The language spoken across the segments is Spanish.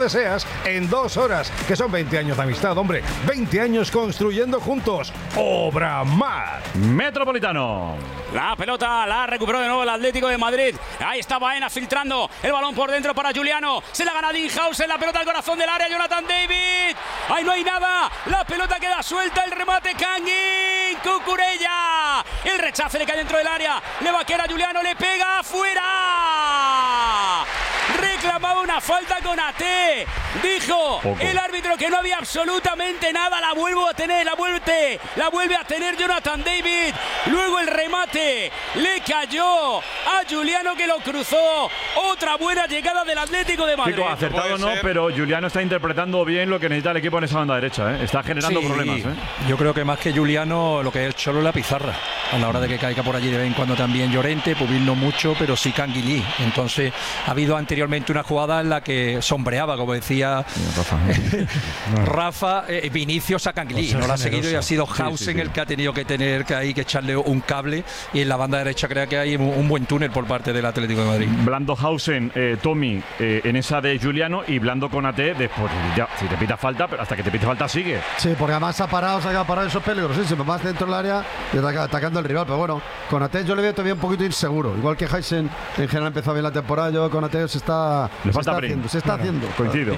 deseas en 2 horas, que son 20 años de amistad, hombre. 20 años construyendo juntos. Obramar. Metropolitano. La pelota la recuperó de nuevo el Atlético de Madrid. Ahí está Baena filtrando el balón por dentro para Giuliano. Se la gana Dinhausen, la pelota al corazón del área. Jonathan David. Ahí no hay nada. La pelota queda suelta. El remate Kangin. Cucurella. El rechace le cae dentro del área. Le va a quedar a Giuliano. Le pega afuera. Reclamaba una falta con AT. Dijo el árbitro que no había absolutamente nada. La vuelvo a tener, la vuelve a tener Jonathan David. Luego el remate le cayó a Giuliano, que lo cruzó. Otra buena llegada del Atlético de Madrid. Chico, acertado no, pero Giuliano está interpretando bien lo que necesita el equipo en esa banda derecha, ¿eh? Está generando problemas, ¿eh? Yo creo que más que Giuliano, lo que es el Cholo es la pizarra. A la hora de que caiga por allí de vez en cuando también Llorente, Pubil no mucho, pero sí Canguilí. Entonces ha habido anteriormente una jugada en la que sombreaba, como decía Rafa, Vinicius a Canguilí. No la ha seguido y ha sido Hausen el que ha tenido que tener que echarle un cable, y en la banda derecha creo que hay un buen túnel por parte del Atlético de Madrid. Blando Hausen, Tommy en esa de Giuliano, y Blando con AT después. Ya, si te pita falta, pero hasta que te pita falta sigue. Sí, porque además se ha parado eso es peligrosísimo, más dentro del área y atacando al rival. Pero bueno, con AT yo le veo todavía un poquito inseguro. Igual que Hausen en general empezó bien la temporada, yo con AT se está haciendo. Coincido.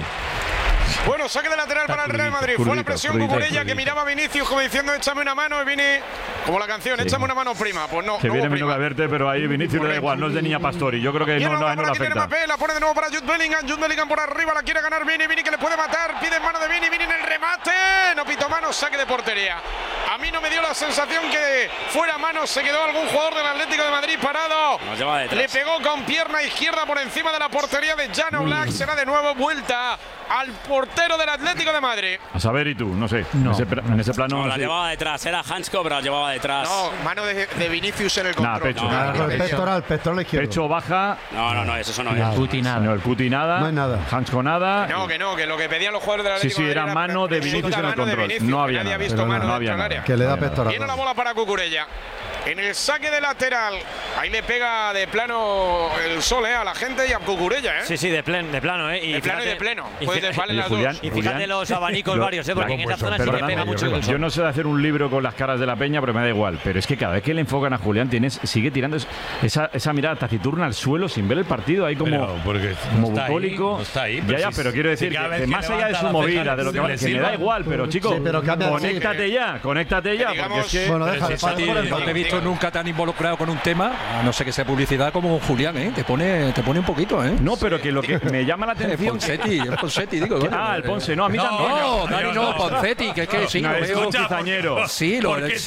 Bueno, saque de lateral para el Real Madrid. Fue la presión Cucurella, que miraba a Vinicius como diciendo échame una mano, y Vini, como la canción, échame una mano, prima. Pues no. Que viene menos a verte, pero ahí Vinicius le da igual, no es de Niña Pastori. Yo creo que no la afecta. La pone de nuevo para Jude Bellingham por arriba, la quiere ganar Vini que le puede matar, pide en mano de Vini en el remate, no pitó mano, saque de portería. A mí no me dio la sensación que fuera mano, se quedó algún jugador del Atlético de Madrid parado. Le pegó con pierna izquierda por encima de la portería de Jan Oblak. Será de nuevo vuelta al portero del Atlético de Madrid. A saber, y tú, no sé. En ese plano. No, la llevaba detrás, era Hans Cobra, la llevaba detrás. No, mano de Vinicius en el control. Pecho. Pectoral izquierdo. Pecho baja. No, eso no es. El Cuti nada. No hay nada. Hans con nada. Que lo que pedían los jugadores del Atlético de Madrid era mano de Vinicius en el control. No había nada. No había nada. Que le da pectoral. Viene la bola para Cucurella. En el saque de lateral, ahí le pega de plano el sol a la gente y a Cucurella, ¿eh? Sí, de plano, ¿eh? De plano. Valen las Julián, dos. Y fíjate los abanicos varios, porque en esa zona sí le pega mucho el sol. Yo no sé de hacer un libro con las caras de la peña, pero me da igual. Pero es que cada vez que le enfocan a Julián, sigue tirando esa mirada taciturna al suelo sin ver el partido, ahí como bucólico. No está ahí, ya, pero quiero decir que más allá de su movida, de lo que me da igual, pero chico, conéctate ya, porque es que. Bueno, no te he visto nunca tan involucrado con un tema, a no sé que sea publicidad, como Julián, ¿eh? Te pone un poquito, ¿eh? No, pero que lo que me llama la atención. El Ponsetti, digo. El Ponce, no, a mí también. No, Dani no, Ponsetti, que sí, lo veo cizañero. Sí, lo veo.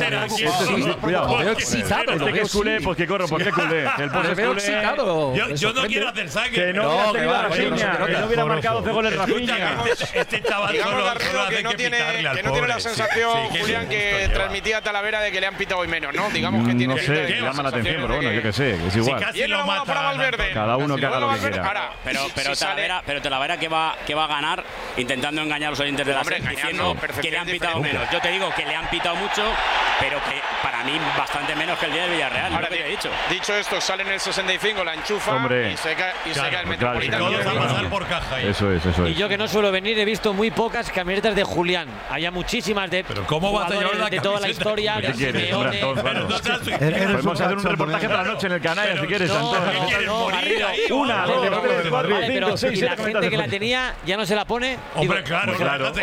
Lo veo excitado. Este que es culé, pues que corro, porque es culé. El Ponce es culé. Yo no quiero hacer sangre. Que no hubiera marcado 12 goles Rafinha. Este chaval que no tiene la sensación, Julián, que transmitía Talavera de que le han pitado hoy menos, ¿no? Digamos que tiene. No sé, me llama la atención, pero bueno, yo que sé, es igual. Y la bola para Valverde. Cada uno que haga lo que quiera. Pero Talavera que va a ganar intentando engañar a los oyentes de la serie, diciendo que le han pitado menos. Yo te digo que le han pitado mucho, pero que para mí bastante menos que el día del Villarreal. Ahora, lo que he dicho. Dicho esto, sale en el 65, la enchufa y se cae el Metropolitano. Eso es. Y yo, que no suelo venir, he visto muy pocas camisetas de Julián. Había muchísimas de jugadores de toda la historia, de Simeone. Podemos hacer un reportaje para la noche en el canal, si quieres. Una, pero si la gente que la tenía ya no se la pone. Hombre, claro.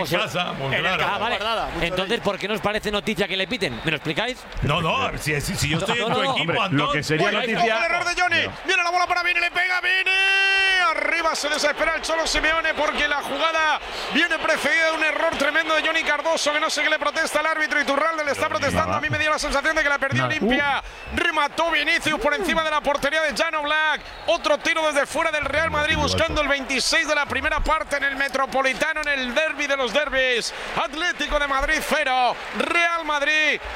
Vale. Entonces, ¿por qué nos parece noticia que le piten? ¿Me lo explicáis? No, si yo estoy en tu equipo, Antón. Lo que sería noticia. El error de Johnny. Viene la bola para Vini, le pega Vini. Arriba se desespera el Cholo Simeone, porque la jugada viene precedida de un error tremendo de Johnny Cardoso, que no sé qué le protesta al árbitro. Iturralde le está protestando. A mí me dio la sensación de que la perdió limpia. Remató Vinicius por encima de la portería de Jan Oblak. Otro tiro desde fuera del Real Madrid, buscando el 26 de la primera parte en el Metropolitano, en el derbi de los derbis. Atlético de Madrid 0, Real Madrid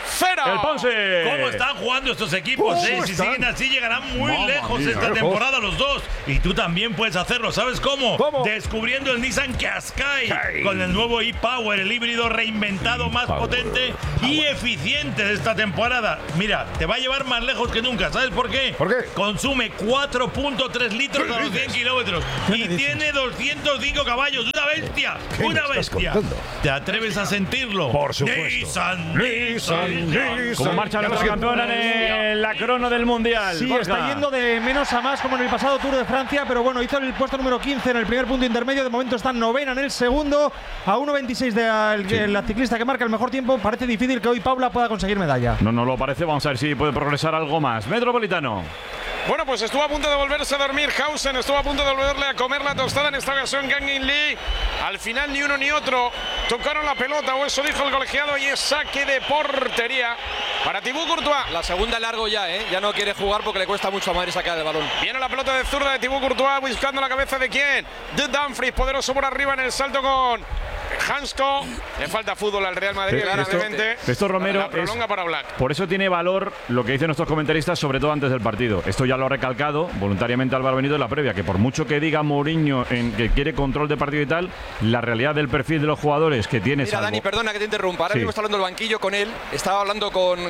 0. El Ponce. ¿Cómo están jugando estos equipos? Si siguen así, llegarán muy lejos esta temporada los dos. Y tú también puedes hacerlo. ¿Sabes cómo? Descubriendo el Nissan Qashqai con el nuevo e-Power, el híbrido reinventado más potente y eficiente de esta temporada. Mira, te va a llevar más lejos que nunca. ¿Sabes por qué? ¿Por qué? Consume 4.3 litros a los 100 kilómetros y tiene 205 caballos. ¡Una bestia! ¡Una bestia! ¿Te atreves a sentirlo? Por supuesto. Nissan. Como marcha nuestra campeona en la crono del Mundial. Sí, Borja. está yendo de menos a más como en el pasado Tour de Francia, pero bueno, hizo el puesto número 15 en el primer punto intermedio. De momento está novena en el segundo, a 1.26 de la ciclista que marca el mejor tiempo. Parece difícil que hoy Paula pueda conseguir medalla. No lo parece. Vamos a ver si puede progresar algo más. Metropolitano. Bueno, pues estuvo a punto de volverse a dormir Hausen, estuvo a punto de volverle a comer la tostada en esta ocasión Kangin Lee. Al final ni uno ni otro tocaron la pelota, o eso dijo el colegiado, y es saque de portería para Thibaut Courtois. La segunda largo ya, ya no quiere jugar porque le cuesta mucho a Madrid sacar el balón. Viene la pelota de zurda de Thibaut Courtois buscando la cabeza de quién, de Dumfries, poderoso por arriba en el salto con Hansko. Le falta fútbol al Real Madrid, claramente. Esto Romero la prolonga para Black. Por eso tiene valor lo que dicen nuestros comentaristas, sobre todo antes del partido. Esto ya lo ha recalcado voluntariamente Álvaro Benito en la previa, que por mucho que diga Mourinho en que quiere control de partido y tal, la realidad del perfil de los jugadores que tiene. Mira, Dani, perdona que te interrumpa. Ahora mismo está hablando el banquillo con él. Estaba hablando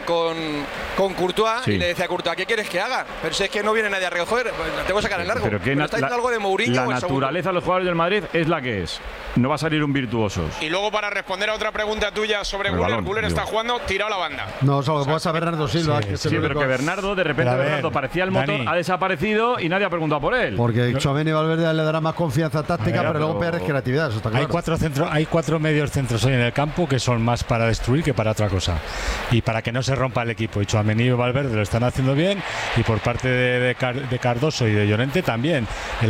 con Courtois y le decía a Courtois, ¿qué quieres que haga? Pero si es que no viene nadie a recoger, te voy a sacar el largo. Pero está diciendo algo de Mourinho. La naturaleza de los jugadores del Madrid es la que es. No va a salir un virtuosos. Y luego, para responder a otra pregunta tuya sobre Güler, está jugando tirado la banda. No, solo pasa a Bernardo Silva. Sí, pero que Bernardo, de repente, Bernardo parecía el motor, ha desaparecido y nadie ha preguntado por él. Porque Tchouaméni y Valverde le dará más confianza táctica, pero luego pierde creatividad, eso está claro. Hay cuatro medios centros hoy en el campo que son más para destruir que para otra cosa. Y para que no se rompa el equipo. Y Tchouaméni y Valverde lo están haciendo bien. Y por parte de Cardoso y de Llorente también.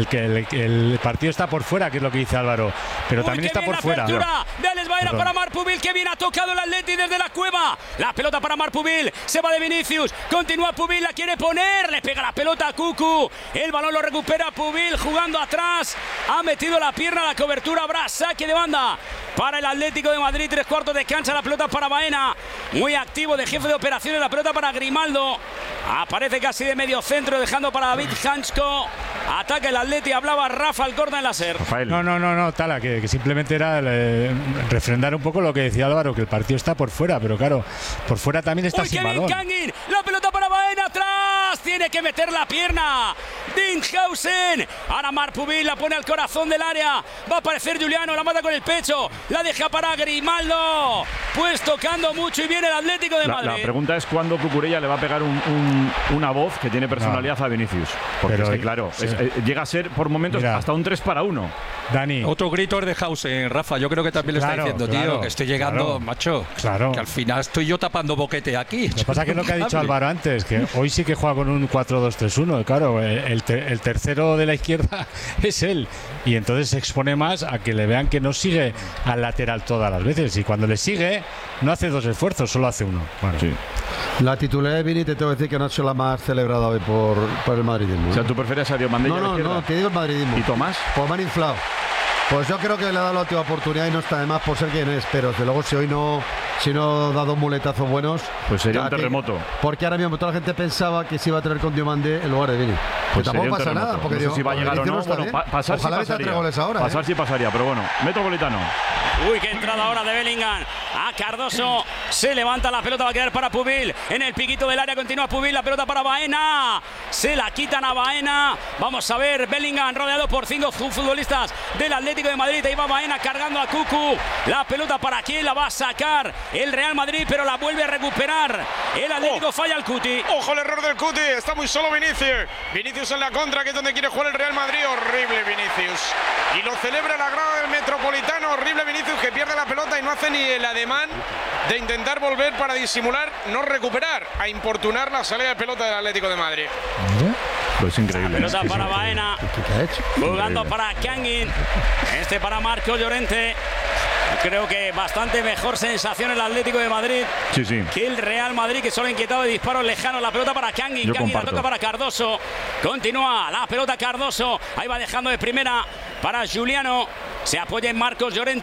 El partido está por fuera, que es lo que dice Álvaro. Pero también está por fuera. De Alex Baena para Marc Pubil, que bien ha tocado el Atleti desde la cueva. La pelota para Marc Pubil, se va de Vinicius, continúa Pubil, la quiere poner, le pega la pelota a Cucu. El balón lo recupera Pubil jugando atrás. Ha metido la pierna a la cobertura, habrá saque de banda para el Atlético de Madrid. 3/4 de cancha, la pelota para Baena. Muy activo de jefe de operaciones, la pelota para Grimaldo. Aparece casi de medio centro, dejando para David Hansko. Ataca el Atleti, hablaba Rafa Alcorta en la SER. No, Tala, que simplemente era refrendar un poco lo que decía Álvaro, que el partido está por fuera, pero claro, por fuera también está sin balón. Kangin, la pelota para Baena, atrás, tiene que meter la pierna. Dinghausen, ahora Marc Pubil la pone al corazón del área, va a aparecer Juliano, la mata con el pecho, la deja para Grimaldo, pues tocando mucho y viene el Atlético de Madrid. La pregunta es cuándo Cucurella le va a pegar una voz que tiene personalidad a Vinicius, porque pero es que claro, llega a ser por momentos hasta un 3-1. Dani. Otro grito es de Hausen, Rafa. Yo creo que también le está diciendo, tío, que estoy llegando, macho. Claro. Que al final estoy yo tapando boquete aquí. Lo que pasa es que lo que ha dicho Álvaro antes, que hoy sí que juega con un 4-2-3-1. Claro, el tercero de la izquierda es él. Y entonces se expone más a que le vean que no sigue al lateral todas las veces. Y cuando le sigue, no hace dos esfuerzos, solo hace uno. Bueno, sí. La titularidad de Vini, te tengo que decir que no ha sido la más celebrada hoy por el madridismo. O sea, ¿tú prefieres a Diomandé? No, te digo el madridismo. ¿Y Tomás? Pues me han inflado. Pues yo creo que le ha dado la última oportunidad y no está de más por ser quien es, pero desde luego si no da dos muletazos buenos, pues sería un terremoto. Porque ahora mismo toda la gente pensaba que se iba a tener con Diomandé en lugar de Vini. Pues tampoco pasa nada, porque no sé si va a llegar o no. Bueno, pasar ojalá sí pasaría. 3 goles ahora, pasar sí pasaría, pero bueno, Metropolitano. Uy, qué entrada ahora de Bellingham. A Cardoso, se levanta la pelota, va a quedar para Pubil. En el piquito del área continúa Pubil, la pelota para Baena. Se la quitan a Baena. Vamos a ver, Bellingham rodeado por 5 futbolistas del Atlético de Madrid. Ahí va Baena cargando a Cucu. La pelota para quién, la va a sacar el Real Madrid, pero la vuelve a recuperar. El Atlético falla al Cuti. Ojo el error del Cuti, está muy solo Vinicius. Vinicius en la contra, que es donde quiere jugar el Real Madrid. Horrible Vinicius. Y lo celebra la grada del Metropolitano. Horrible Vinicius, que pierde la pelota y no hace ni el ademán de intentar volver para disimular, no recuperar, a importunar la salida de pelota del Atlético de Madrid. Pues increíble. La pelota para Baena, jugando para Kangin, para Marco Llorente. Creo que bastante mejor sensación el Atlético de Madrid que el Real Madrid, que solo ha inquietado de disparos lejanos. La pelota para Kangin, Kangin la toca para Cardoso, continúa la pelota Cardoso, ahí va dejando de primera para Juliano, se apoya en Marcos Llorente.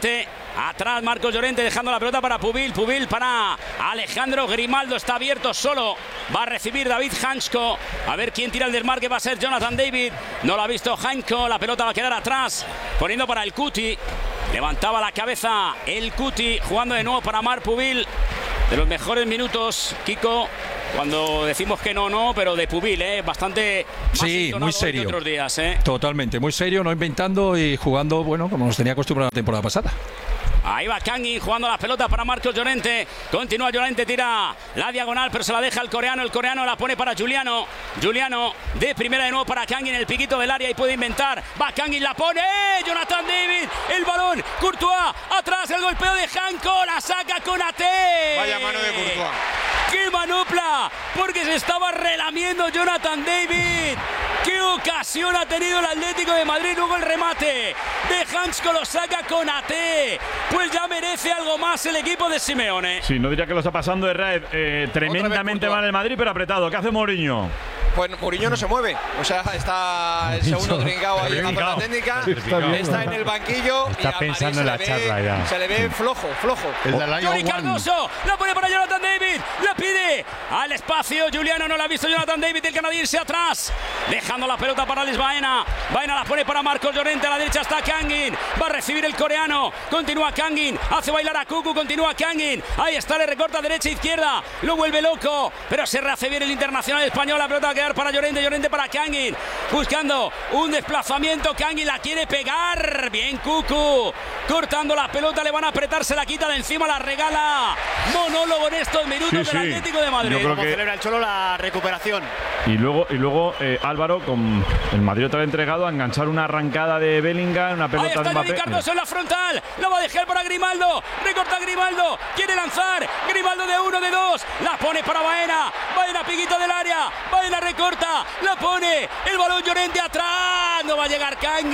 Atrás Marcos Llorente dejando la pelota para Pubil. Pubil para Alejandro Grimaldo. Está abierto solo. Va a recibir David Hansko. A ver quién tira el desmarque. Va a ser Jonathan David. No lo ha visto Hansko. La pelota va a quedar atrás. Poniendo para el Cuti. Levantaba la cabeza el Cuti. Jugando de nuevo para Marc Pubil. De los mejores minutos, Kiko. Cuando decimos que no, pero de Pubil, bastante más sí, muy serio. Que otros días, Totalmente, muy serio, no inventando y jugando, bueno, como nos tenía acostumbrado la temporada pasada. Ahí va Kangin jugando las pelotas para Marcos Llorente. Continúa Llorente, tira la diagonal, pero se la deja el coreano. El coreano la pone para Giuliano. Giuliano de primera de nuevo para Kangin, el piquito del área y puede inventar. Va Kangin, la pone. Jonathan David, el balón. Courtois, atrás el golpeo de Hanko. La saca con Ate. Vaya mano de Courtois. ¡Qué manopla! Porque se estaba relamiendo Jonathan David. ¡Qué ocasión ha tenido el Atlético de Madrid! Luego el remate de Hansko lo saca con Ate. Pues ya merece algo más el equipo de Simeone. Sí, no diría que lo está pasando de Raed tremendamente mal el Madrid, pero apretado. ¿Qué hace Mourinho? Pues Mourinho no se mueve. O sea, está el segundo Trincao ahí en la zona técnica. Está en el banquillo. Está pensando en la charla ya. Se le ve flojo. Johnny Cardoso la pone para Jonathan David. La pide al espacio. Giuliano no la ha visto. Jonathan David, el canadiense atrás. Dejando la pelota para Alex Baena. Baena la pone para Marcos Llorente. A la derecha está Kangin. Va a recibir el coreano. Continúa Kangin. Hace bailar a Cucu. Continúa Kangin. Ahí está, le recorta derecha e izquierda. Lo vuelve loco. Pero se rehace bien el internacional español. La pelota va a quedar para Llorente. Llorente para Kangin. Buscando un desplazamiento. Kangin la quiere pegar. Bien Cucu. Cortando la pelota. Le van a apretar. Se la quita de encima. La regala. Monólogo en estos minutos del Atlético de Madrid. Como celebra el Cholo la recuperación. Y luego Álvaro, con el Madrid otra vez entregado, a enganchar una arrancada de Bellingham, una pelota ahí está de Mbappé. Johnny Cardoso en la frontal. La va a dejar para Grimaldo. Recorta Grimaldo. Quiere lanzar. Grimaldo de uno, de dos. La pone para Baena. Baena, piquito del área. Baena recorta. La pone. El balón Llorente atrás. No va a llegar Kangin.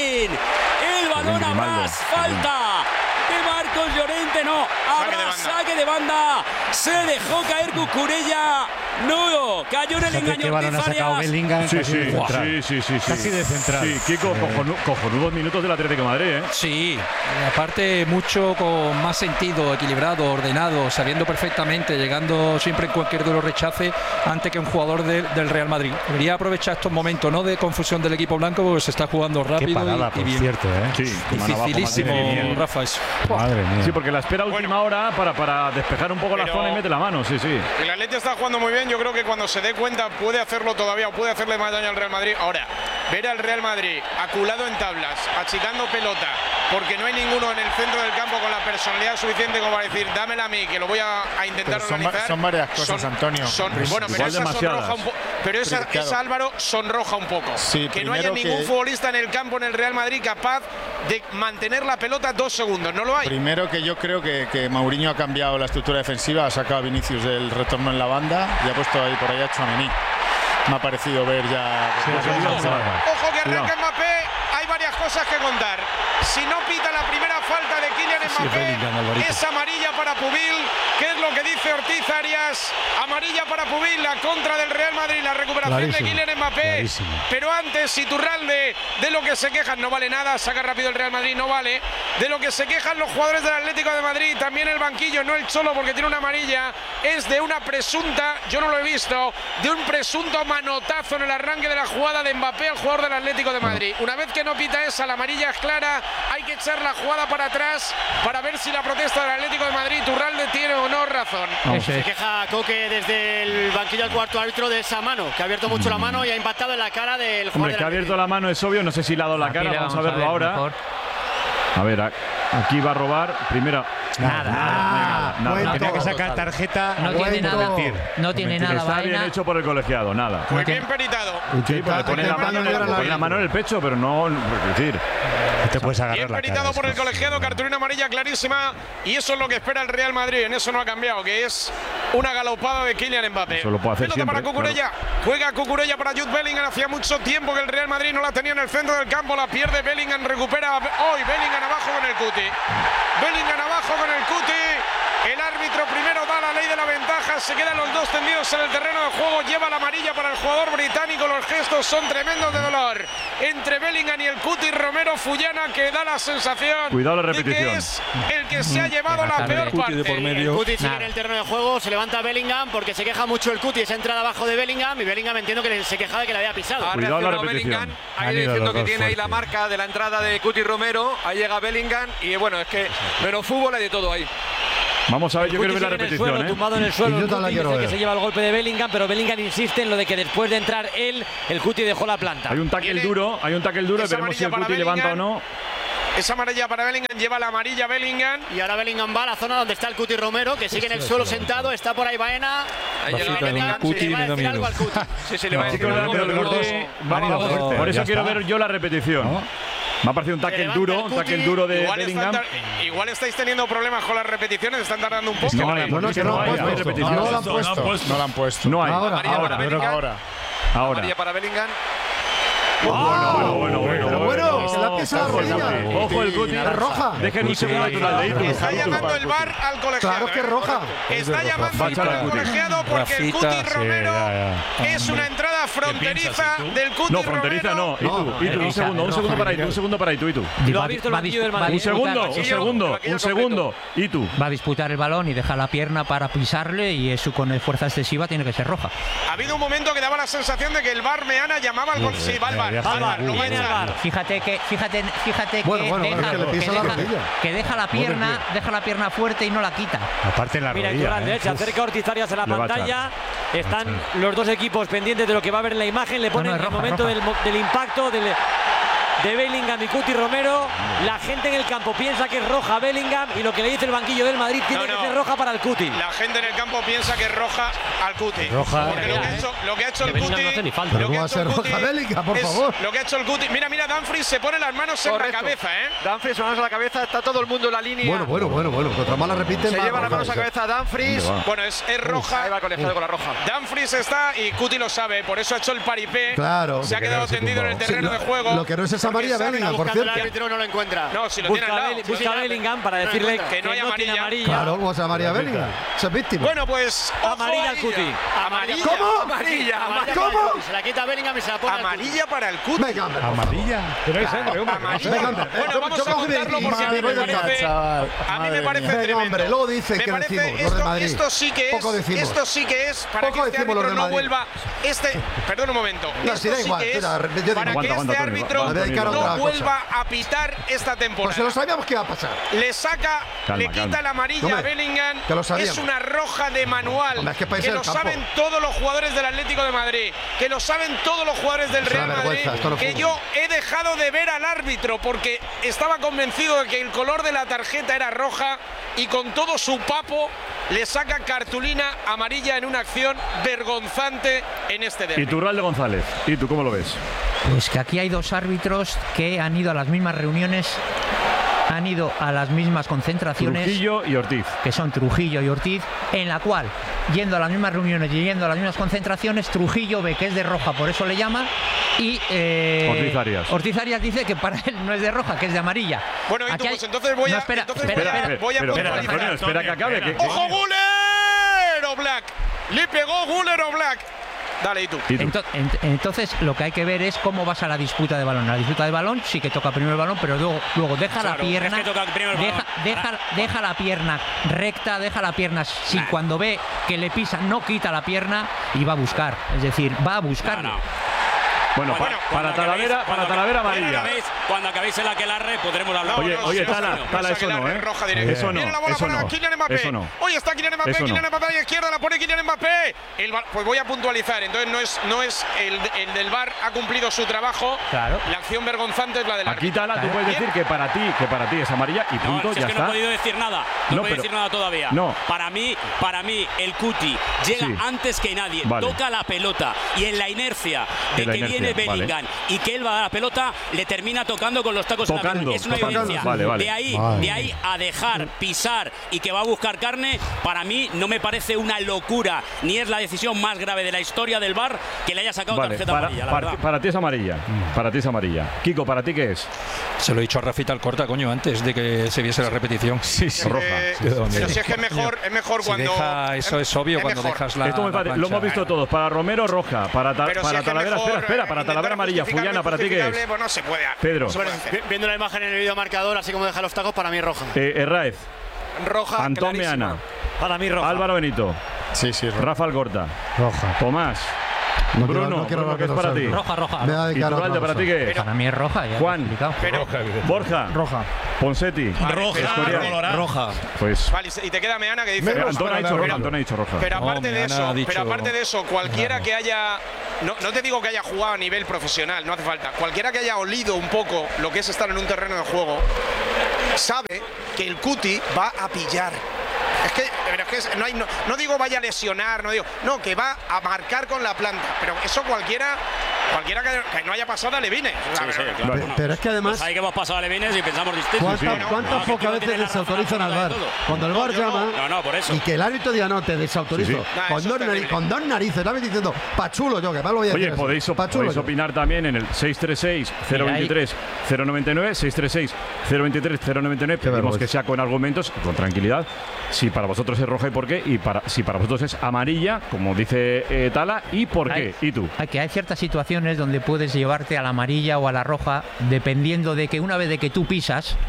El balón a más. Falta de Marcos Llorente. No. Habrá saque de banda. Se dejó caer Cucurella. No, cayó en el engaño. ¿Qué balón ha sacado Bellingham? Sí. Casi de central. Sí, Kiko, cojonudos minutos del Atlético de Madrid, Sí, aparte mucho con más sentido, equilibrado, ordenado, sabiendo perfectamente, llegando siempre en cualquier duelo rechace antes que un jugador del Real Madrid. Debería aprovechar estos momentos, no de confusión del equipo blanco, porque se está jugando rápido. Qué parada, y bien. Cierto, Sí, dificilísimo, Rafa, eso. Madre mía. Sí, porque la espera última hora para despejar un poco la zona y mete la mano, sí. El Atlético está jugando muy bien. Yo creo que cuando se dé cuenta puede hacerlo todavía, o puede hacerle más daño al Real Madrid. Ahora, ver al Real Madrid aculado en tablas, achicando pelota, porque no hay ninguno en el centro del campo con la personalidad suficiente como para decir, dámela a mí, que lo voy a intentar organizar. Son varias cosas, Antonio. Bueno, pero esa sonroja un poco. Pero esa Álvaro sonroja un poco. Sí, que no haya ningún futbolista en el campo en el Real Madrid capaz de mantener la pelota 2 segundos. No lo hay. Primero, que yo creo que Mourinho ha cambiado la estructura defensiva, ha sacado a Vinicius del retorno en la banda y ha puesto ahí por ahí a Tchouaméni. Me ha parecido ver ya. Ojo que arranca Mbappé. Hay varias cosas que contar. Si no pita la primera falta de Kylian Mbappé, es amarilla para Pubil. ¿Qué es lo que dice Ortiz Arias? Amarilla para Pubil, la contra del Real Madrid, la recuperación de Kylian Mbappé. Clarísimo. Pero antes, Iturralde, de lo que se quejan, no vale nada, saca rápido el Real Madrid, no vale. De lo que se quejan los jugadores del Atlético de Madrid, también el banquillo, no el Cholo porque tiene una amarilla, es de una presunta, yo no lo he visto, de un presunto manotazo en el arranque de la jugada de Mbappé al jugador del Atlético de Madrid. Una vez que no pita esa, la amarilla es clara, hay que echar la jugada para atrás para ver si la protesta del Atlético de Madrid, Iturralde, tiene o no razón. Se queja Coque desde el banquillo al cuarto árbitro de esa mano, que ha abierto mucho la mano y ha impactado en la cara del jugador. Hombre, que ha abierto la mano es obvio, no sé si le ha dado la cara, vamos a verlo ahora. Mejor. A ver, aquí va a robar, primera. Nada. Tenía que sacar tarjeta. No tiene nada. No tiene nada. Está bien hecho por el colegiado, nada. Muy bien peritado. Sí, pues le pone la mano en el pecho, pero no. Es decir, te puedes agarrar bien la peritado cara, por el colegiado, cartulina amarilla clarísima. Y eso es lo que espera el Real Madrid. En eso no ha cambiado, que es una galopada de Kylian Mbappé. Eso lo puede hacer pelota siempre, para Cucurella. Claro. Juega Cucurella para Jude Bellingham. Hacía mucho tiempo que el Real Madrid no la tenía en el centro del campo. La pierde Bellingham. Recupera hoy Bellingham abajo con el Cuti. Bellingham abajo con el Cuti. El árbitro primero da la ley de la ventaja, se quedan los dos tendidos en el terreno de juego, lleva la amarilla para el jugador británico, los gestos son tremendos de dolor entre Bellingham y el Cuti Romero. Fullana, que da la sensación cuidado la de repetición, que es el que se ha llevado la peor parte. El Cuti sigue en el terreno de juego, se levanta Bellingham porque se queja mucho el Cuti, esa entrada abajo de Bellingham, y Bellingham entiendo que se quejaba de que le había pisado. Ha reaccionado Bellingham, ahí diciendo que tiene ahí la marca de la entrada de Cuti Romero, ahí llega Bellingham y bueno, es que menos fútbol hay de todo ahí. Vamos a ver, yo quiero ver la repetición. Suelo, tumbado en el suelo, el Cuti dice que se lleva el golpe de Bellingham, pero Bellingham insiste en lo de que después de entrar él, el Cuti dejó la planta. Hay un tackle duro, veremos si el Cuti levanta o no. Esa amarilla para Bellingham, lleva la amarilla Bellingham. Y ahora Bellingham va a la zona donde está el Cuti Romero, que sigue en el suelo sentado, está por ahí Baena. Ahí llega Bellingham, le va a decir algo al Cuti. Sí, le va a decir algo. Por eso quiero ver yo la repetición. Me ha parecido un tackle duro de Bellingham. Igual estáis teniendo problemas con las repeticiones, están tardando un poco. No hay repetición. No la han puesto. No hay. Ahora. Amarilla para Bellingham. Bueno, se la pisa la rodilla. Ojo el Cuti. Es roja. Dejen un segundo natural de Está llamando el VAR al colegiado. Claro que es roja. Está llamando el VAR al colegiado porque el Cuti Romero es una entrada fronteriza del Cuti Romero. No, fronteriza no. Un segundo para Itu. Lo ha visto el banquillo del Madrid. Un segundo. Itu. Va a disputar el balón y deja la pierna para pisarle, y eso con fuerza excesiva tiene que ser roja. Ha habido un momento que daba la sensación de que el VAR Meana llamaba al gol. Sí, va el VAR. Fíjate que deja la pierna fuerte y no la quita. Aparte en la rodilla. Se acerca Ortiz Arias en la pantalla. Están los dos equipos pendientes de lo que va a ver en la imagen. Le ponen el momento del impacto de Bellingham y Cuti Romero. La gente en el campo piensa que es roja Bellingham, y lo que le dice el banquillo del Madrid tiene que ser roja para el Cuti. La gente en el campo piensa que es roja al Cuti. Porque lo que ha hecho el Cuti. No va a ser roja Bellingham, por favor. Lo que ha hecho el Cuti. Mira, Dumfries se pone las manos en la cabeza, Dumfries, manos a la cabeza, está todo el mundo en la línea. Bueno. Contra más la repiten. Se lleva las manos a la cabeza Dumfries. Bueno, es roja. Ahí va el colegiado con la roja. Dumfries está y Cuti lo sabe, por eso ha hecho el paripé. Claro. Se ha quedado tendido en el terreno de juego. Lo que no es esa amarilla Bellingham, por cierto. El árbitro no lo encuentra. No, si lo tiene al lado. Busca a Bellingham para decirle que no hay amarilla. Claro, como es amarilla Bellingham. Se es víctima. Bueno, pues amarilla al Cuti. ¿Cómo? Amarilla. ¿Cómo? Se la quita Bellingham y se la pone amarilla para el Cuti. Venga, hombre. Amarilla. Pero es sangre, hombre. Bueno, vamos a contarlo porque a mí me parece tremendo. Hombre, luego dice que decimos los de Madrid. Esto sí que es para que este árbitro no vuelva. Perdón un momento. Esto sí que es para que este árbitro no vuelva a pitar esta temporada. Pues se lo sabíamos que iba a pasar. Le quita la amarilla a Bellingham. Es una roja de manual. Que lo saben todos los jugadores del Atlético de Madrid. Que lo saben todos los jugadores del Real Madrid. Que yo he dejado de ver al árbitro porque estaba convencido de que el color de la tarjeta era roja, y con todo su papo le saca cartulina amarilla en una acción vergonzante en este derbi. Iturralde González, ¿y tú cómo lo ves? Pues que aquí hay dos árbitros que han ido a las mismas reuniones, han ido a las mismas concentraciones. Trujillo y Ortiz. Que son Trujillo y Ortiz, en la cual, yendo a las mismas reuniones y yendo a las mismas concentraciones, Trujillo ve que es de roja, por eso le llama, y Ortiz Arias dice que para él no es de roja, que es de amarilla. Bueno, pues entonces voy a... Espera que acabe. ¡Ojo, Guller o Black! Le pegó Guller o Black. Dale, ¿y tú? Entonces lo que hay que ver es cómo vas a la disputa de balón. La disputa de balón sí que toca primero el balón, pero luego deja la pierna, deja la pierna recta, deja la pierna si cuando ve que le pisan no quita la pierna y va a buscar. Es decir, va a buscarlo. Bueno, para Talavera amarilla. Cuando acabéis el aquelarre podremos hablar. Oye, Tala, eso no, ¿eh? Eso no. Viene la bola para Kylian Mbappé. Hoy está Kylian Mbappé, Kylian Mbappé a la izquierda, la pone Kylian Mbappé. Pues voy a puntualizar, entonces no es el del VAR ha cumplido su trabajo. Claro. La acción vergonzante es la del árbitro. Aquí, Tala, tú puedes decir que para ti es amarilla y punto, ya está. está. No he podido decir nada. No he podido decir nada todavía. No. Para mí el Cuti llega antes que nadie, toca la pelota y en la inercia de que viene amarilla. viene Bellingham y que él va a la pelota, le termina tocando con los tacos en la pelota. Es una evidencia. De ahí a dejar pisar y que va a buscar carne, para mí no me parece una locura, ni es la decisión más grave de la historia del VAR que le haya sacado tarjeta amarilla, la verdad. Para ti es amarilla. Para ti es amarilla. Kiko, ¿para ti qué es? Se lo he dicho a Rafita Alcorta, coño, antes de que se viese la repetición. Sí, roja. Pero si es que es mejor cuando. Eso es obvio cuando dejas la. Esto lo hemos visto todos. Para Romero, roja. Para Talavera, espera. Para Talavera, amarilla. Fullana, ¿para ti qué es? Pues no se puede. Pedro. Viendo la imagen en el videomarcador, así como deja los tacos, para mí roja. Herráez. Roja. Antón Meana. Para mí roja. Álvaro Benito. Sí, roja. Rafa Alcorta. Roja. Tomás. Bruno, ¿qué es para ti? Roja. Iturralde, ¿para ti qué es? Para mí es roja. Juan. Borja. Roja. Ponseti. Roja. Pues. Vale, y te queda Meana que dice roja. Antón ha dicho roja. Pero aparte de eso, cualquiera que haya. No te digo que haya jugado a nivel profesional, no hace falta. Cualquiera que haya olido un poco lo que es estar en un terreno de juego sabe que el Cuti va a pillar. Es que no digo vaya a lesionar, que va a marcar con la planta. Pero eso cualquiera que no haya pasado a Levine. Pero es que además. Pues ahí que hemos pasado a Levine y pensamos distinto. ¿Cuántas pocas veces desautorizan al VAR? Cuando el VAR llama. Por eso. Y que el árbitro diga no, te desautorizo. Con dos narices. La vez diciendo, pachulo yo, que más lo voy a decir. Oye, podéis opinar también en el 636-023-099, 636-023-099. Pedimos que sea con argumentos y con tranquilidad. Si para vosotros es roja y por qué, y si para vosotros es amarilla, como dice Tala, y por qué. ¿Y tú? Hay ciertas situaciones donde puedes llevarte a la amarilla o a la roja, dependiendo de que una vez de que tú pisas,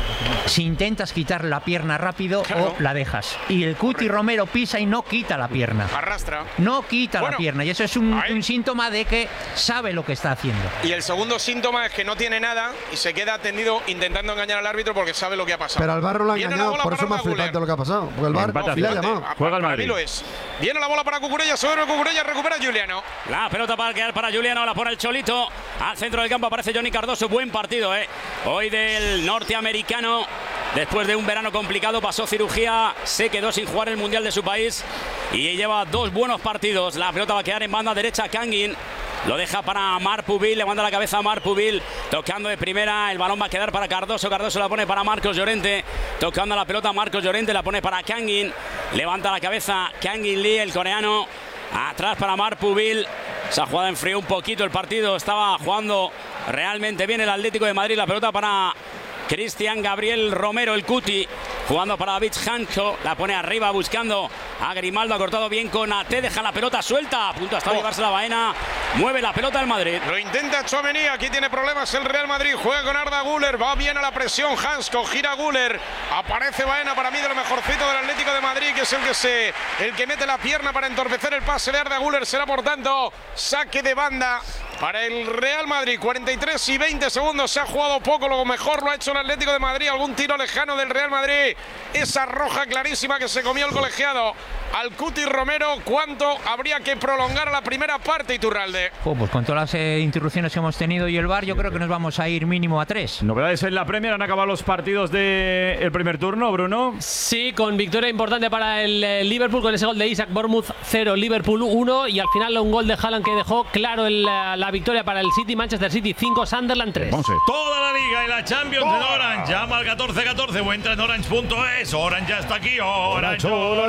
si intentas quitar la pierna rápido o la dejas. Y el Cuti Romero pisa y no quita la pierna. Arrastra. No quita la pierna. Y eso es un síntoma de que sabe lo que está haciendo. Y el segundo síntoma es que no tiene nada y se queda tendido intentando engañar al árbitro porque sabe lo que ha pasado. Pero al VAR lo ha engañado, por eso es más flipante lo que ha pasado. Porque el VAR le ha llamado. Juega el Madrid. Lo es. Viene la bola para Cucurella, sobre Cucurella, recupera Juliano. La pelota para quedar para Juliano, la pone el Cholito. Al centro del campo aparece Johnny Cardoso. Buen partido, hoy del norteamericano. Después de un verano complicado, pasó cirugía, se quedó sin jugar el Mundial de su país y lleva 2 buenos partidos. La pelota va a quedar en banda derecha, Kangin. Lo deja para Marpubil, levanta la cabeza a Marpubil, tocando de primera, el balón va a quedar para Cardoso, Cardoso la pone para Marcos Llorente, tocando la pelota Marcos Llorente, la pone para Kangin, levanta la cabeza Kangin Lee, el coreano, atrás para Marpubil. Se ha jugado enfrió un poquito el partido, estaba jugando realmente bien el Atlético de Madrid, la pelota para Cristian Gabriel Romero, el Cuti, jugando para David Hancho, la pone arriba buscando a Grimaldo, ha cortado bien con Ate, deja la pelota suelta, a punto hasta llevarse la Baena, mueve la pelota el Madrid. Lo intenta Tchouaméni, aquí tiene problemas el Real Madrid, juega con Arda Güler, va bien a la presión Hansko, gira Güler, aparece Baena, para mí de lo mejorcito del Atlético de Madrid, que es el que mete la pierna para entorpecer el pase de Arda Güler, será por tanto saque de banda para el Real Madrid. 43 y 20 segundos, se ha jugado poco, lo mejor lo ha hecho el Atlético de Madrid, algún tiro lejano del Real Madrid, esa roja clarísima que se comió el colegiado al Cuti Romero. ¿Cuánto habría que prolongar a la primera parte, Iturralde? Pues con todas las interrupciones que hemos tenido y el VAR, yo creo que nos vamos a ir mínimo a 3. Novedades en la Premier, han acabado los partidos del primer turno, Bruno. Sí, con victoria importante para el Liverpool, con ese gol de Isaac, Bournemouth 0, Liverpool 1, y al final un gol de Haaland que dejó claro la victoria para el City, Manchester City 5, Sunderland 3. Toda la liga y la Champions en Orange. Llama al 1414 o entra en orange.es. Orange ya está aquí. Orange.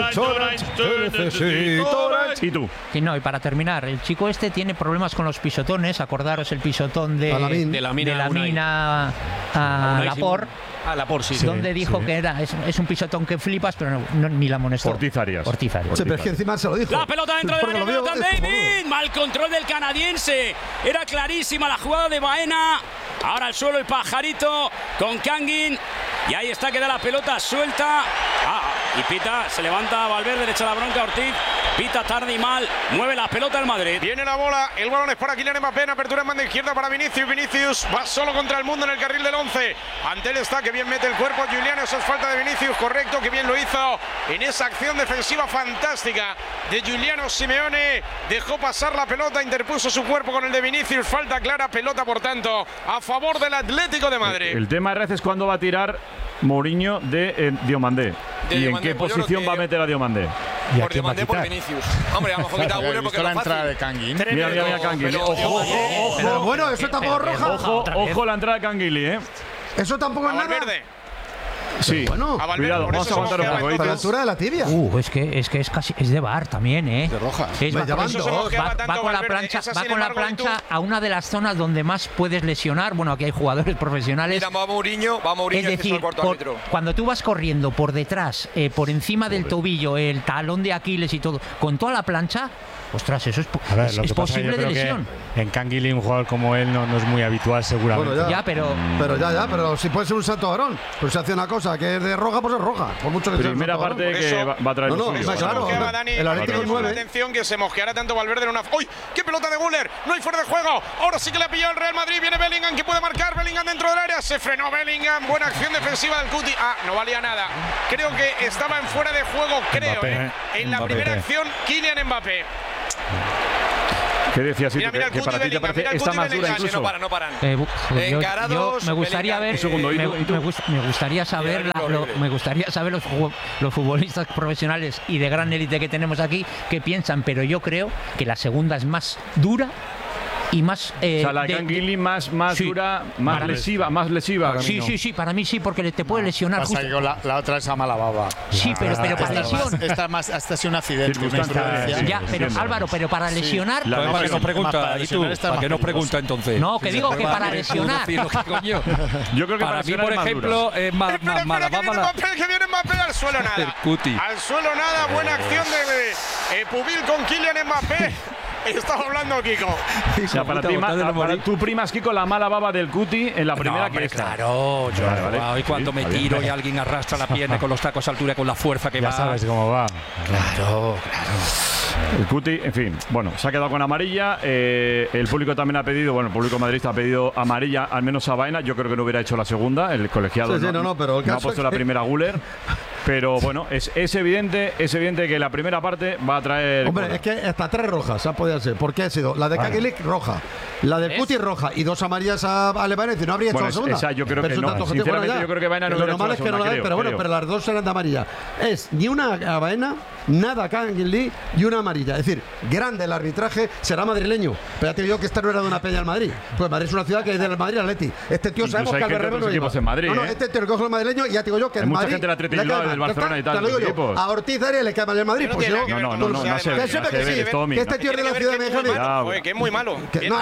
¿Y tú? Y no, y para terminar, el chico este tiene problemas con los pisotones. Acordaros el pisotón de la mina a Laporte. A Laporte, sí. Donde dijo que es un pisotón que flipas, pero ni la amonestó. Ortizarias. Sí, pero es que encima se lo dijo. La pelota dentro de la pelota David. Mal control del canadiense. Era clarísima la jugada de Baena. Ahora al suelo el pajarito con Kangin. Y ahí está, queda la pelota suelta. Y pita, se levanta Valverde, le echa la bronca a Ortiz. Pita tarde y mal, mueve la pelota el Madrid. Viene la bola, el balón es para Kylian Mbappé, en apertura en banda izquierda para Vinicius. Vinicius va solo contra el mundo en el carril del 11. Ante él está, que bien mete el cuerpo Juliano, eso es falta de Vinicius, correcto, que bien lo hizo en esa acción defensiva fantástica de Giuliano Simeone. Dejó pasar la pelota, interpuso su cuerpo con el de Vinicius, falta clara, pelota por tanto a favor del Atlético de Madrid. El tema es cuándo va a tirar Mourinho de Diomandé. ¿Y en qué posición va a meter a Diomandé? Por demandé por Vinicius. Hombre, a lo mejor quita Guller porque es la más entrada fácil. de Canguil. Mira Canguil. Pero bueno, eso tampoco es roja. Ojo la entrada de Canguili, Eso tampoco es nada. Valverde. Sí, bueno, cuidado, vamos a aguantar un poco. A la altura de la tibia. Es que es casi es de VAR también, ¿eh? De roja. Va con la plancha a una de las zonas donde más puedes lesionar. Bueno, aquí hay jugadores profesionales. Mira, va Mourinho, es decir, cuando tú vas corriendo por detrás, por encima del tobillo, el talón de Aquiles y todo, con toda la plancha. Ostras, eso es posible de lesión. En Canguilí un jugador como él no es muy habitual seguramente. Bueno, pero si puede ser un santo varón. Pues se hace una cosa que es de roja, pues es roja. Por mucho que primera sea parte que va a traer claro, el Atlético 9. Atención que se mosqueara tanto Valverde en una. ¡Uy! ¡Qué pelota de Guller! No hay fuera de juego. Ahora sí que le ha pillado el Real Madrid. Viene Bellingham que puede marcar. Bellingham dentro del área. Se frenó Bellingham. Buena acción defensiva del Cuti. No valía nada. Creo que estaba en fuera de juego, en la primera acción, Kylian Mbappé. ¿Qué decías? Que para ti te parece esta más dura incluso. No paran. Me gustaría ver. Me gustaría saber los futbolistas profesionales y de gran élite que tenemos aquí qué piensan, pero yo creo que la segunda es más dura y más o sea, la de Canguilí más dura, más lesiva. Sí, para mí sí, porque te puede lesionar. Pasa que la otra es a mala baba. Sí, pero para lesión. Esta es un accidente. Ya, pero Álvaro, pero para lesionar. ¿Para qué nos pregunta? ¿Y tú? ¿Para qué nos pregunta entonces? No, que digo que para lesionar. Yo creo que para mí, por ejemplo, es más mala baba. Que viene Mbappé al suelo nada. Al suelo nada, buena acción de Pubil con Kylian Mbappé. Estaba hablando Kiko. O sea, para tú primas, Kiko, la mala baba del Cuti en la primera que está. Claro, y cuando me tiro y alguien arrastra la pierna con los tacos a altura, con la fuerza que va. Ya sabes cómo va. Claro. El Cuti, en fin, bueno, se ha quedado con amarilla. El público también ha pedido, el público madridista ha pedido amarilla, al menos a Baena. Yo creo que no hubiera hecho la segunda. El colegiado pero no ha puesto la primera Guller. Pero bueno, es evidente que la primera parte va a traer. Hombre, es que hasta 3 rojas ha podido ser. ¿Por qué ha sido? La de Canguilí roja, la del Cuti roja y 2 amarillas a Alemania. No habría hecho la segunda. Esa yo creo que no. Sinceramente, yo creo que Baena no hubiera hecho la segunda. Lo normal es que no la den, pero las 2 eran de amarilla. Es ni una a Baena, nada a Canguilí y una amarilla. Es decir, grande el arbitraje, será madrileño. Pero ya te digo que esta no era de una peña al Madrid. Pues Madrid es una ciudad que es del Madrid Atleti. Este tío sabemos que al Berrebo no lleva. No, este tío recoge el madrileño y ya te digo yo que el Madrid. Mucha gente del Atleti del Barcelona y tal. A Ortiz Arias le cae mal el Madrid. Pues yo. No, que este tío es de la ciudad de México. Que es muy malo.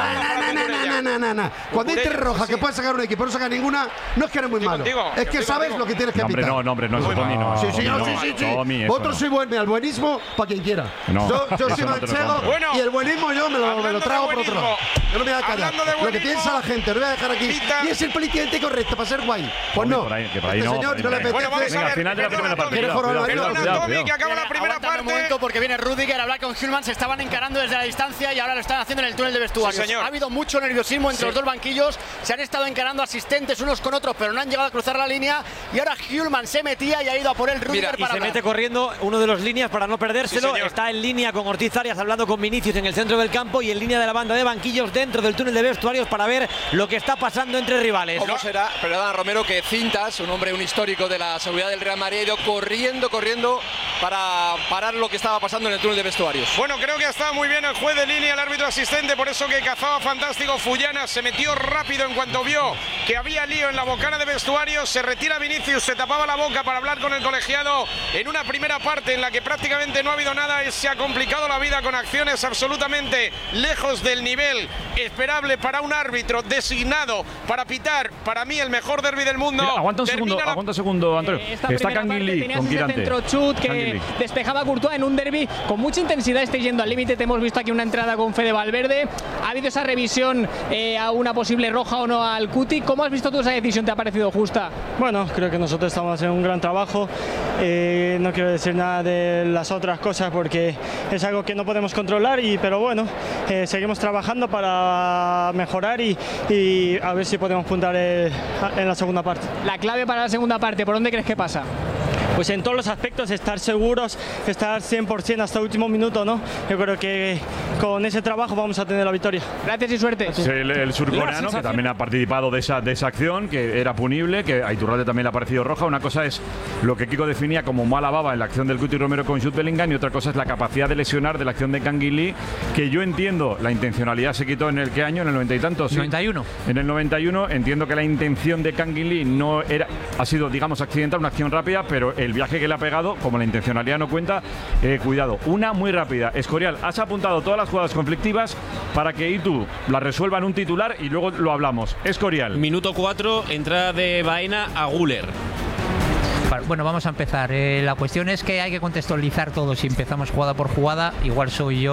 No. Cuando hay 3 rojas que puedes sacar un equipo, no saca ninguna, no es que eres muy malo. Es que sabes lo que tienes que pitar. No, eso Tommy no. Sí. Vosotros sois al buenismo para quien quiera. Yo soy manchego y el buenismo yo me lo trago por otro lado. Yo no me voy a callar. Lo que piensa la gente, lo voy a dejar aquí. Y es el políticamente correcto para ser guay. Pues no. Este señor no le apetece. Al final de la primera parte. Que acaba la primera parte. Un momento porque viene Rüdiger a hablar con Hülman, se estaban encarando desde la distancia y ahora lo están haciendo en el túnel de vestuarios. Ha habido mucho nerviosismo entre los dos banquillos, se han estado encarando asistentes unos con otros, pero no han llegado a cruzar la línea y ahora Hülman se metía y ha ido a por el Rüdiger y se mete corriendo uno de los líneas para no perdérselo. Está en línea con Ortiz Arias hablando con Vinicius en el centro del campo y en línea de la banda de banquillos dentro del túnel de vestuarios para ver lo que está pasando entre rivales. ¿Cómo será? Perdona, Romero, que Cintas, un histórico de la seguridad del Real Madrid, ha ido corriendo para parar lo que estaba pasando en el túnel de vestuarios. Bueno, creo que ha estado muy bien el juez de línea, el árbitro asistente, por eso que cazaba fantástico Fullana, se metió rápido en cuanto vio que había lío en la bocana de vestuarios, se retira Vinicius, se tapaba la boca para hablar con el colegiado en una primera parte en la que prácticamente no ha habido nada y se ha complicado la vida con acciones absolutamente lejos del nivel esperable para un árbitro designado para pitar, para mí, el mejor derbi del mundo. Mira, aguanta un segundo, Antonio. Está Canguilí con Quirante. Centro chut que despejaba Courtois en un derbi con mucha intensidad. Estáis yendo al límite. Te hemos visto aquí una entrada con Fede Valverde. Ha habido esa revisión a una posible roja o no al Cuti. ¿Cómo has visto tú esa decisión? ¿Te ha parecido justa? Bueno, creo que nosotros estamos haciendo un gran trabajo. No quiero decir nada de las otras cosas porque es algo que no podemos controlar, pero bueno, seguimos trabajando para mejorar y a ver si podemos puntar en la segunda parte. La clave para la segunda parte, ¿por dónde crees que pasa? pues en todos los aspectos, estar seguros, estar 100% hasta el último minuto, ¿no? Yo creo que con ese trabajo vamos a tener la victoria. Gracias y suerte. El surcoreano, que también ha participado de esa acción, que era punible, que a Iturralde también le ha parecido roja. Una cosa es lo que Kiko definía como mala baba en la acción del Cuti Romero con Jude Bellingham, y otra cosa es la capacidad de lesionar de la acción de Canguilí, que yo entiendo, la intencionalidad se quitó en el ¿qué año? En el 90 y tantos. ¿Sí? 91. En el 91 entiendo que la intención de Canguilí no era, ha sido, digamos, accidental, una acción rápida, pero el viaje que le ha pegado, como la intencionalidad no cuenta, cuidado. Una muy rápida. Escorial, has apuntado todas las jugadas conflictivas para que Itu la resuelva en un titular y luego lo hablamos. Escorial. Minuto 4, entrada de Baena a Güler. Bueno, vamos a empezar. La cuestión es que hay que contextualizar todo. Si empezamos jugada por jugada, igual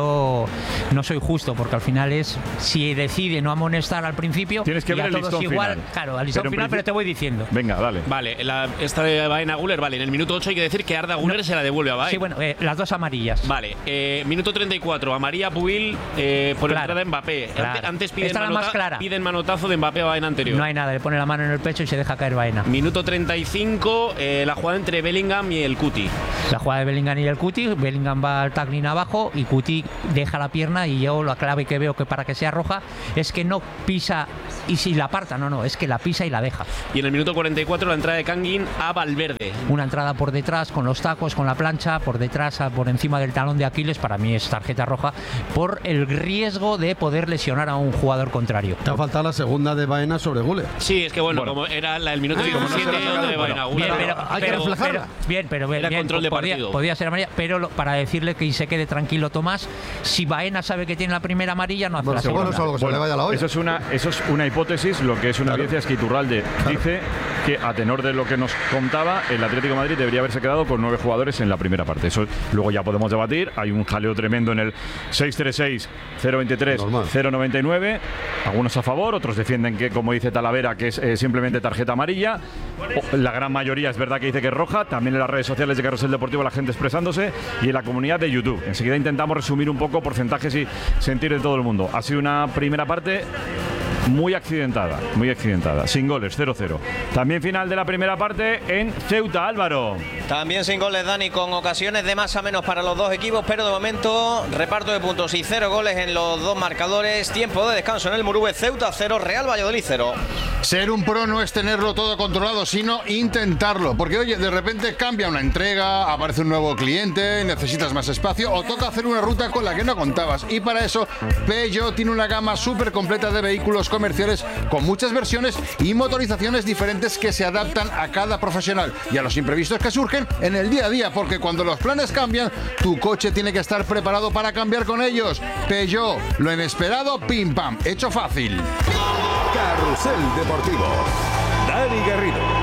no soy justo, porque al final es, si decide no amonestar al principio, tienes que ver el listón igual, final. Claro, al listón final, pero te voy diciendo. Venga, dale. Vale, esta de Baena a Güler, vale. En el minuto 8 hay que decir que Arda Güler se la devuelve a Baena. Sí, bueno, las dos amarillas. Vale, minuto 34, amarilla Pubil por entrada de Mbappé. Claro. Antes piden manotazo de Mbappé a Baena anterior. No hay nada, le pone la mano en el pecho y se deja caer Baena. Minuto 35, la jugada entre Bellingham y el Cuti. La jugada de Bellingham y el Cuti. Bellingham va al tackling abajo y Cuti deja la pierna, y yo la clave que veo que para que sea roja es que no pisa y si la aparta, no, es que la pisa y la deja. Y en el minuto 44 la entrada de Kangin a Valverde. Una entrada por detrás con los tacos, con la plancha, por detrás, por encima del talón de Aquiles. Para mí es tarjeta roja por el riesgo de poder lesionar a un jugador contrario. Te ha faltado la segunda de Baena sobre Güler. Sí, es que bueno, como era el minuto 17 de Baena Güler. Hay que reflejarla. Pero era control de partido. Podía ser amarilla, pero para decirle que se quede tranquilo Tomás, si Baena sabe que tiene la primera amarilla, no hace la segunda. Eso es una hipótesis. Lo que es una evidencia es que Iturralde dice que, a tenor de lo que nos contaba, el Atlético de Madrid debería haberse quedado con 9 jugadores en la primera parte. Eso luego ya podemos debatir. Hay un jaleo tremendo en el 636-023-099. Algunos a favor, otros defienden que, como dice Talavera, que es simplemente tarjeta amarilla. La gran mayoría es verdad que dice que es roja. También en las redes sociales de Carrusel Deportivo la gente expresándose, y en la comunidad de YouTube. Enseguida intentamos resumir un poco porcentajes y sentir de todo el mundo. Ha sido una primera parte muy accidentada, sin goles, 0-0. También final de la primera parte en Ceuta, Álvaro. También sin goles, Dani, con ocasiones de más a menos para los dos equipos, pero de momento reparto de puntos y 0 goles en los dos marcadores. Tiempo de descanso en el Murube. Ceuta 0, Real Valladolid 0. Ser un pro no es tenerlo todo controlado, sino intentarlo, porque oye, de repente cambia una entrega, aparece un nuevo cliente, necesitas más espacio o toca hacer una ruta con la que no contabas, y para eso Peugeot tiene una gama súper completa de vehículos comerciales con muchas versiones y motorizaciones diferentes que se adaptan a cada profesional y a los imprevistos que surgen en el día a día, porque cuando los planes cambian, tu coche tiene que estar preparado para cambiar con ellos. Peugeot, lo inesperado, pim pam, hecho fácil. Carrusel Deportivo. Dani Garrido.